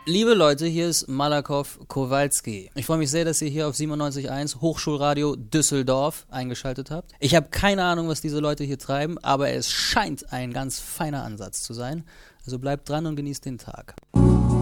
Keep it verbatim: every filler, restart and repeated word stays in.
Liebe Leute, hier ist Malakoff Kowalski. Ich freue mich sehr, dass ihr hier auf siebenundneunzig Komma eins Hochschulradio Düsseldorf eingeschaltet habt. Ich habe keine Ahnung, was diese Leute hier treiben, aber es scheint ein ganz feiner Ansatz zu sein. Also bleibt dran und genießt den Tag.